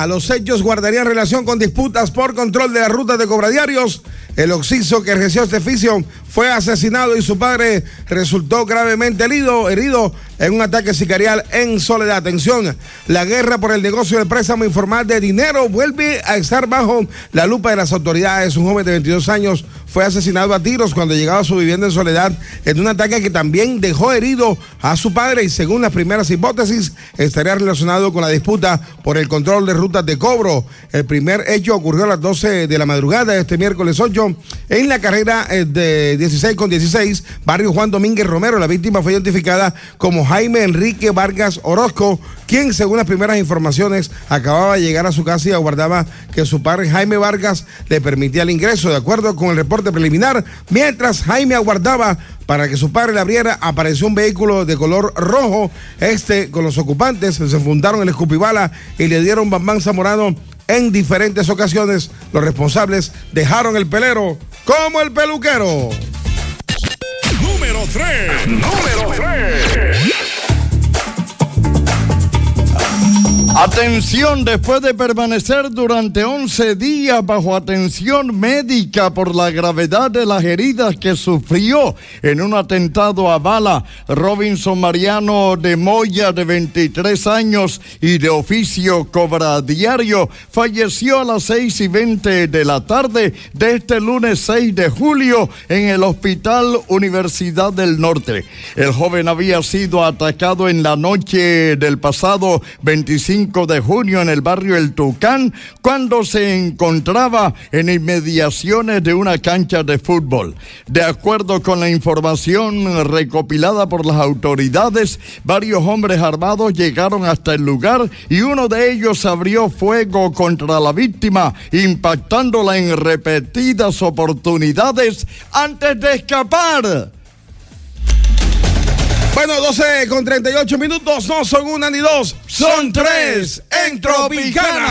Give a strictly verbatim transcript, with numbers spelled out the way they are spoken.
Arauca. Los hechos guardarían relación con disputas por control de las rutas de cobradiarios. El occiso que ejerció este oficio fue asesinado y su padre resultó gravemente herido, herido en un ataque sicarial en Soledad. Atención, la guerra por el negocio del préstamo informal de dinero vuelve a estar bajo la lupa de las autoridades. Un joven de veintidós años fue asesinado a tiros cuando llegaba a su vivienda en Soledad en un ataque que también dejó herido a su padre y según las primeras hipótesis estaría relacionado con la disputa por el control de rutas de cobro. El primer hecho ocurrió a las doce de la madrugada de este miércoles ocho en la carrera de dieciséis con dieciséis, barrio Juan Domínguez Romero. La víctima fue identificada como Jaime Enrique Vargas Orozco, quien según las primeras informaciones acababa de llegar a su casa y aguardaba que su padre Jaime Vargas le permitía el ingreso. De acuerdo con el reporte preliminar, mientras Jaime aguardaba para que su padre le abriera, apareció un vehículo de color rojo. Este, con los ocupantes, se fundaron el escupibala y le dieron bambán zamorano en diferentes ocasiones. Los responsables dejaron el pelero como el peluquero. Número tres. Número tres. Atención, después de permanecer durante once días bajo atención médica por la gravedad de las heridas que sufrió en un atentado a bala, Robinson Mariano de Moya, de veintitrés años y de oficio cobradiario, falleció a las seis y veinte de la tarde de este lunes seis de julio en el Hospital Universidad del Norte. El joven había sido atacado en la noche del pasado veinticinco de junio en el barrio El Tucán, cuando se encontraba en inmediaciones de una cancha de fútbol. De acuerdo con la información recopilada por las autoridades, varios hombres armados llegaron hasta el lugar y uno de ellos abrió fuego contra la víctima, impactándola en repetidas oportunidades antes de escapar. Bueno, doce con treinta y ocho minutos, no son una ni dos, son tres en Tropicana.